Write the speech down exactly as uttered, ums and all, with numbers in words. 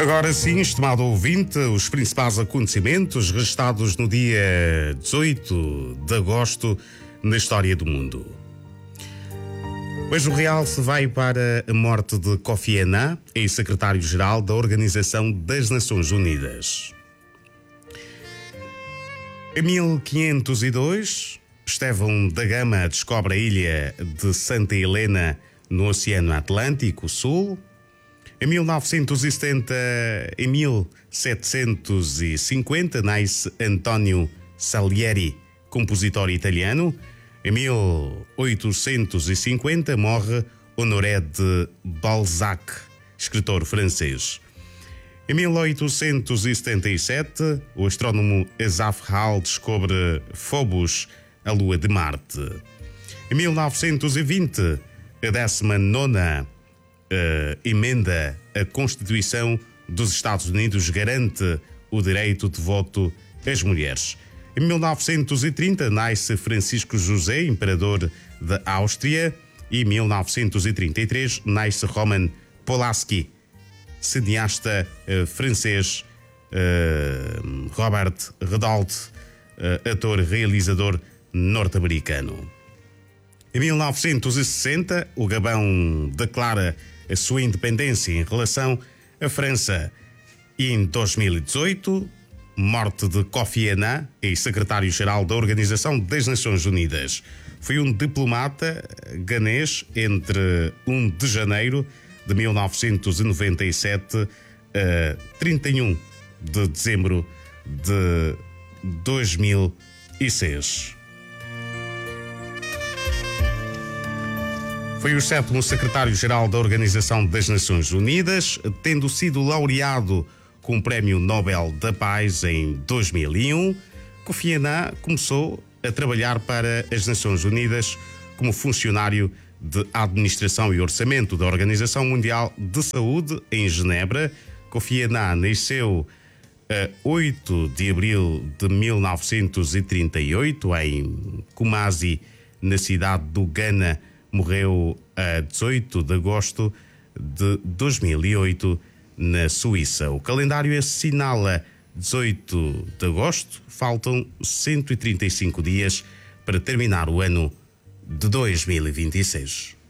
Agora sim, estimado ouvinte, os principais acontecimentos registados no dia dezoito de agosto na história do mundo. Hoje o realce vai para a morte de Kofi Annan, ex-secretário-geral da Organização das Nações Unidas. Em mil quinhentos e dois, Estevão da Gama descobre a ilha de Santa Helena no Oceano Atlântico Sul. Em mil novecentos e setenta, em mil setecentos e cinquenta, nasce Antonio Salieri, compositor italiano. Em mil oitocentos e cinquenta, morre Honoré de Balzac, escritor francês. Em mil oitocentos e setenta e sete, o astrónomo Asaph Hall descobre Phobos, a lua de Marte. Em mil novecentos e vinte, a décima nona Uh, emenda à Constituição dos Estados Unidos garante o direito de voto às mulheres. Em mil novecentos e trinta, nasce Francisco José, imperador da Áustria, e em mil novecentos e trinta e três, nasce Roman Polanski, cineasta uh, francês, uh, Robert Redaldt, uh, ator realizador norte-americano. Em mil novecentos e sessenta, o Gabão declara a sua independência em relação à França. E em dois mil e dezoito, morte de Kofi Annan, ex-secretário-geral da Organização das Nações Unidas. Foi um diplomata ganês entre primeiro de janeiro de mil novecentos e noventa e sete a trinta e um de dezembro de dois mil e seis. Foi o sétimo secretário-geral da Organização das Nações Unidas, tendo sido laureado com o Prémio Nobel da Paz em dois mil e um. Kofi Annan começou a trabalhar para as Nações Unidas como funcionário de Administração e Orçamento da Organização Mundial de Saúde em Genebra. Kofi Annan nasceu a oito de abril de mil novecentos e trinta e oito em Kumasi, na cidade do Ghana. Morreu a dezoito de agosto de dois mil e oito na Suíça. O calendário assinala dezoito de agosto. Faltam cento e trinta e cinco dias para terminar o ano de dois mil e vinte e seis.